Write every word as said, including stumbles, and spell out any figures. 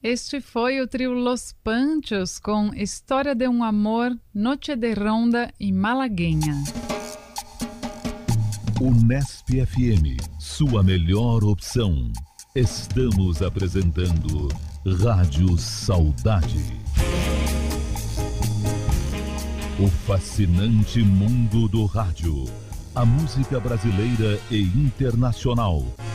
Este foi o trio Los Panchos com História de um Amor, Noche de Ronda e Malagueña. Unesp F M, sua melhor opção. Estamos apresentando Rádio Saudade. O fascinante mundo do rádio. A música brasileira e internacional.